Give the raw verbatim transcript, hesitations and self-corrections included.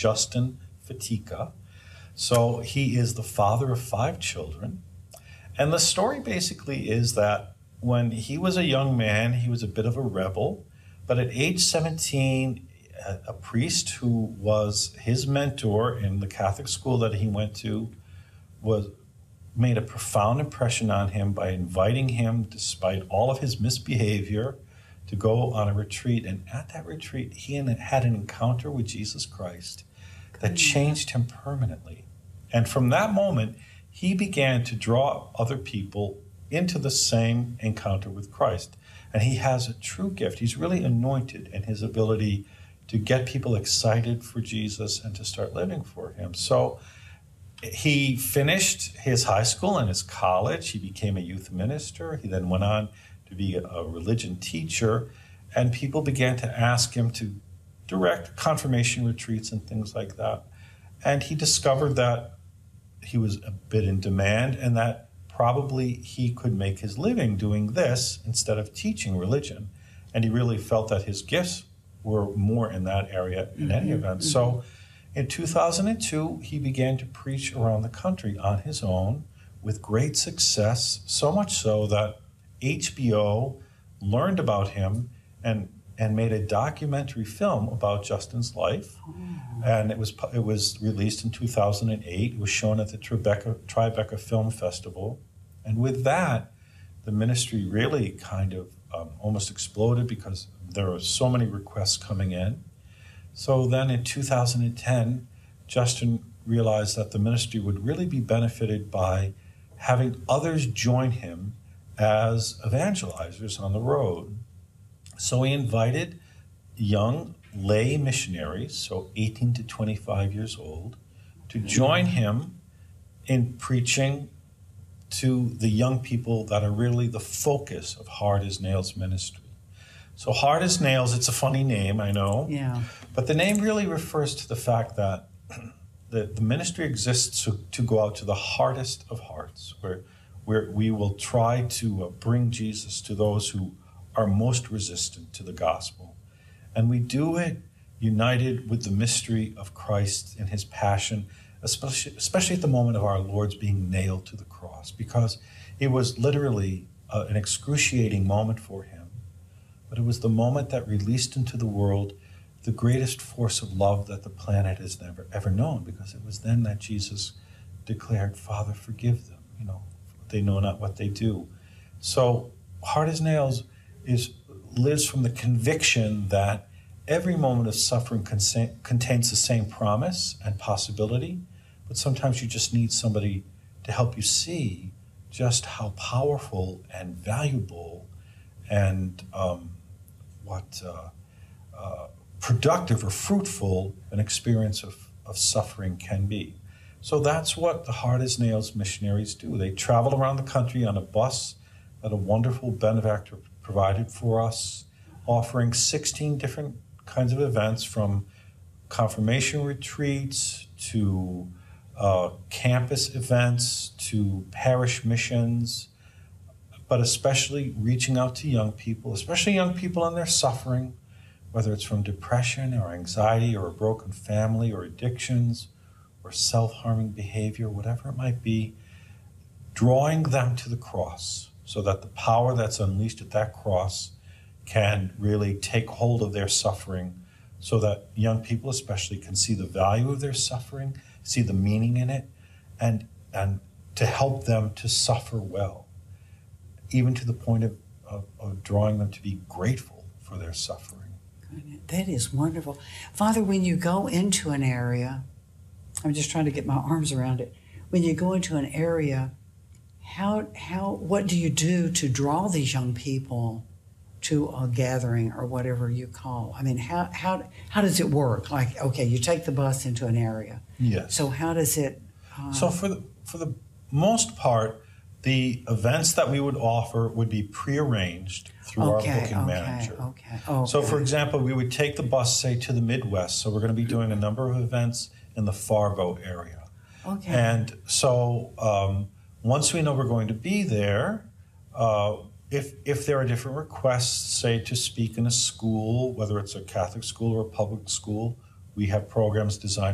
Justin Fatica. So he is the father of five children. And the story basically is that when he was a young man, he was a bit of a rebel. But at age seventeen, a, a priest who was his mentor in the Catholic school that he went to was made a profound impression on him by inviting him, despite all of his misbehavior, to go on a retreat. And at that retreat, he had an encounter with Jesus Christ that changed him permanently. And from that moment, he began to draw other people into the same encounter with Christ. And he has a true gift. He's really anointed in his ability to get people excited for Jesus and to start living for him. So he finished his high school and his college. He became a youth minister. He then went on to be a religion teacher. And people began to ask him to direct confirmation retreats and things like that. And he discovered that he was a bit in demand and that probably he could make his living doing this instead of teaching religion. And he really felt that his gifts were more in that area in mm-hmm, any event. Mm-hmm. So in two thousand two, he began to preach around the country on his own with great success, so much so that H B O learned about him and and made a documentary film about Justin's life. Oh. And it was it was released in two thousand eight. It was shown at the Tribeca, Tribeca Film Festival. And with that, the ministry really kind of um, almost exploded because there were so many requests coming in. So then in two thousand ten, Justin realized that the ministry would really be benefited by having others join him as evangelizers on the road. So he invited young lay missionaries, so eighteen to twenty-five years old, to join him in preaching to the young people that are really the focus of Hard as Nails ministry. So Hard as Nails, it's a funny name, I know. Yeah. But the name really refers to the fact that the, the ministry exists to, to go out to the hardest of hearts, where, where we will try to uh, bring Jesus to those who are most resistant to the gospel. And we do it united with the mystery of Christ and his passion, especially, especially at the moment of our Lord's being nailed to the cross, because it was literally uh, an excruciating moment for him. But it was the moment that released into the world the greatest force of love that the planet has never ever known, because it was then that Jesus declared, Father, forgive them, you know, they know not what they do. So Hard as Nails is lives from the conviction that every moment of suffering consa- contains the same promise and possibility, but sometimes you just need somebody to help you see just how powerful and valuable and um, what uh, uh, productive or fruitful an experience of, of suffering can be. So that's what the Hard as Nails missionaries do. They travel around the country on a bus that a wonderful benefactor provided for us, offering sixteen different kinds of events, from confirmation retreats to uh, campus events to parish missions, but especially reaching out to young people, especially young people in their suffering, whether it's from depression or anxiety or a broken family or addictions or self-harming behavior, whatever it might be, drawing them to the cross, so that the power that's unleashed at that cross can really take hold of their suffering, so that young people especially can see the value of their suffering, see the meaning in it, and and to help them to suffer well, even to the point of, of, of drawing them to be grateful for their suffering. That is wonderful. Father, when you go into an area, I'm just trying to get my arms around it. When you go into an area, How, how, what do you do to draw these young people to a gathering or whatever you call? I mean, how, how, how does it work? Like, okay, you take the bus into an area. Yes. So how does it? Uh, so for the, for the most part, the events that we would offer would be prearranged through okay, our booking okay, manager. Okay. Okay. So for example, we would take the bus, say, to the Midwest. So we're going to be doing a number of events in the Fargo area. Okay. And so um, once we know we're going to be there, uh, if if there are different requests, say to speak in a school, whether it's a Catholic school or a public school, we have programs designed